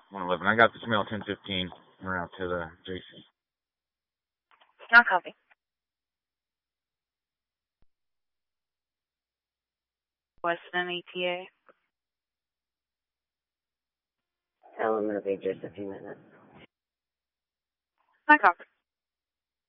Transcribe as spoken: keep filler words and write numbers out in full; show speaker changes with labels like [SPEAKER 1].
[SPEAKER 1] one eleven. I got this mail ten fifteen. We're out to the J C.
[SPEAKER 2] I'll copy. Weston E T A.
[SPEAKER 3] Tell them it'll be just a few minutes.
[SPEAKER 2] I copy.